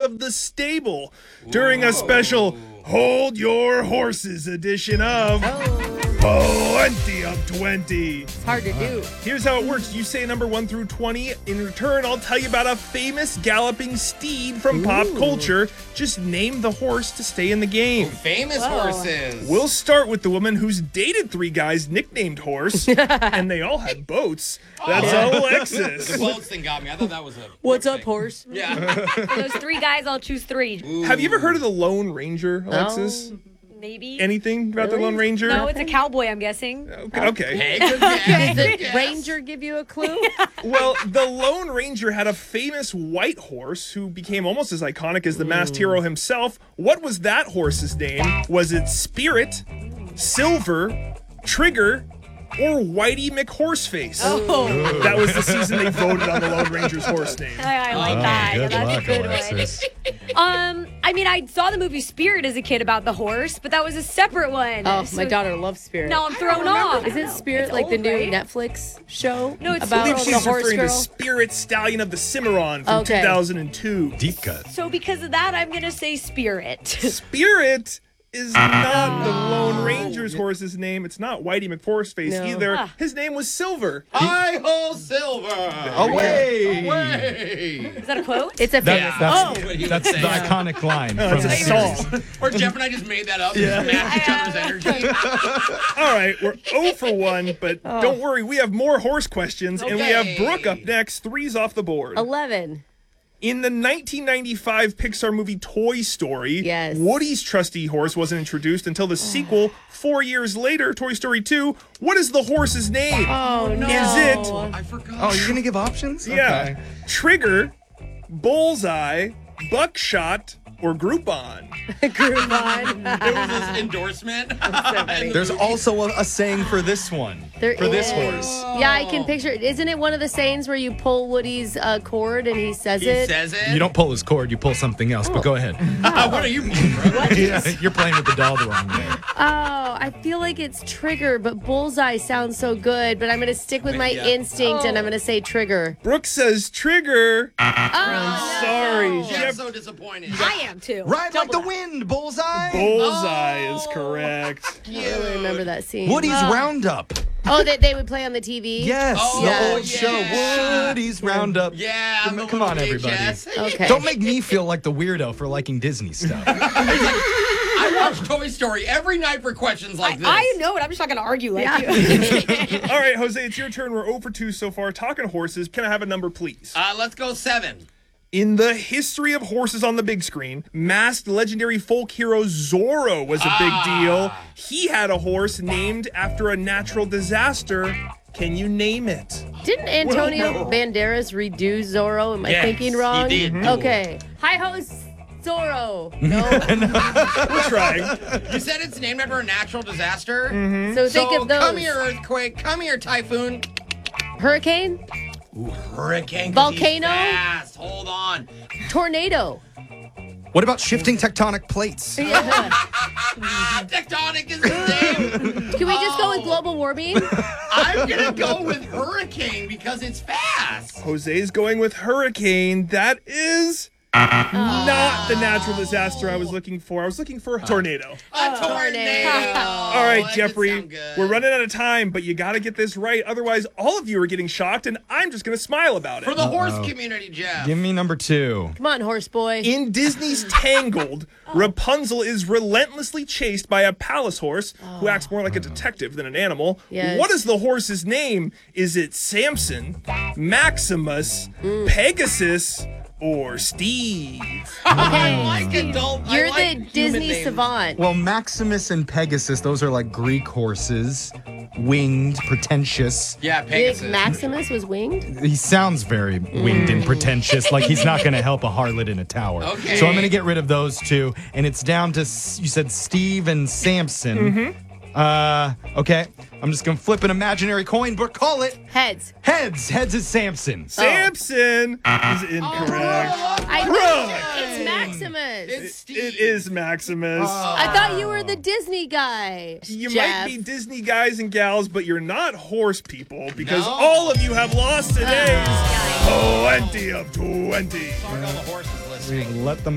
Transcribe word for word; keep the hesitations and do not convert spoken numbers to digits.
of the stable during a special Hold Your Horses edition of twenty of twenty. It's hard to do. Here's how it works. You say number one through twenty. In return, I'll tell you about a famous galloping steed from Ooh. pop culture. Just name the horse to stay in the game. Famous Whoa. horses. We'll start with the woman who's dated three guys nicknamed Horse, and they all had boats. That's Oh. Alexis. The boats thing got me. I thought that was a. What's Brooke up, thing. horse? Yeah. For those three guys, I'll choose three. Have you ever heard of the Lone Ranger, Alexis? Maybe. Anything about the Really? Lone Ranger? No, it's a cowboy, I'm guessing. Okay. okay. Hey, good guess, Did good the guess. ranger give you a clue? Well, the Lone Ranger had a famous white horse who became almost as iconic as the masked hero himself. What was that horse's name? Was it Spirit, Silver, Trigger, or Whitey McHorseface? Oh, That was the season they voted on the Lone Ranger's horse name. I, I like Oh, that. good That's luck, a good Alexis. one. Um, I mean, I saw the movie Spirit as a kid about the horse, but that was a separate one. Oh, So my daughter loves Spirit. Now I'm thrown off. Isn't Spirit It's like the old, new right? Netflix show? No, it's- I about believe the she's horse referring girl. to Spirit Stallion of the Cimarron from Okay. two thousand two. Deep cut. So because of that, I'm gonna say Spirit. Spirit is not the Lone Ranger's horse's name. It's not Whitey McHorseface No. either. Ah. His name was Silver. Hi ho, Silver. Away! Away. Is that a quote? It's a famous. That, that's What he that's would the say. iconic line. Oh, from it's a the song. Or Jeff and I just made that up. Yeah. Just matched each other's energy. All right, we're zero for one, but don't worry, we have more horse questions, and we have Okay. Brooke up next. Three's off the board. eleven. In the nineteen ninety-five Pixar movie Toy Story, Yes. Woody's trusty horse wasn't introduced until the sequel four years later, Toy Story two. What is the horse's name? Oh, no. Is it, I forgot. Oh, you're gonna give options? yeah, Trigger, Bullseye, Buckshot, or Groupon? Groupon. There was this endorsement. And There's also a, a saying for this one. There for this is. horse. Yeah, I can picture it. Isn't it one of the sayings where you pull Woody's uh, cord and he says he it? says it. You don't pull his cord, you pull something else. But go ahead. What are you doing, bro? Yeah, you're playing with the doll the wrong way. Oh, I feel like it's Trigger, but Bullseye sounds so good. But I'm going to stick with my Yeah. instinct and I'm going to say Trigger. Brooke says Trigger. Oh, Sorry, no. Jeff's Jeff. so disappointed. I am too. Ride like Double the wind, bullseye. Bullseye is Oh. correct. I really remember that scene. Woody's Roundup. Oh, they, they would play on the T V? Yes, Oh, the yeah. old show. yeah. Woody's Roundup. Yeah, Come, the come little on, everybody. V H S. Okay. Don't make me feel like the weirdo for liking Disney stuff. I watch Toy Story every night for questions like this. I know it. I'm just not gonna argue like Yeah. you. All right, Jose, it's your turn. We're zero for two so far. Talking horses. Can I have a number, please? Uh, let's go seven. In the history of horses on the big screen, masked legendary folk hero Zorro was a big deal. He had a horse named after a natural disaster. Can you name it? Didn't Antonio Banderas redo Zorro? Am I Yes, thinking wrong? he did. Okay. Hi ho, Zorro. No. We're trying. You said it's named after a natural disaster? So So think of those. come here, earthquake. Come here, typhoon. Hurricane, Hurricane. 'cause he's Volcano? fast. Hold on. tornado. What about shifting tectonic plates? Yeah. Ah, tectonic is his name. Can we just go with global warming? I'm gonna go with hurricane because it's fast. Jose's going with hurricane. That is not the natural disaster I was looking for. I was looking for a tornado. A tornado. All right, That did Jeffrey, sound good. we're running out of time, but you got to get this right. Otherwise, all of you are getting shocked, and I'm just going to smile about For it. the horse community, Jeff. Give me number two. Come on, horse boy. In Disney's Tangled, Rapunzel is relentlessly chased by a palace horse who acts more like a detective than an animal. Yes. What is the horse's name? Is it Samson, Maximus, Pegasus, or Steve? I like adult. I You're like the human Disney names. savant. Well, Maximus and Pegasus, those are like Greek horses. Winged, pretentious. Yeah, Big Pegasus. Maximus was winged? He sounds very winged and pretentious, like he's not going to help a harlot in a tower. Okay. So I'm going to get rid of those two, and it's down to, s- you said Steve and Samson. Mm-hmm. Uh, okay. I'm just going to flip an imaginary coin, but call it Heads. heads. Heads is Samson. Samson is incorrect. I Brooke. It's Maximus. It's Steve. It is Maximus. I thought you were the Disney guy. You Jeff. might be Disney guys and gals, but you're not horse people because No. all of you have lost today's twenty of twenty. Sorry, all the horses listening. Let them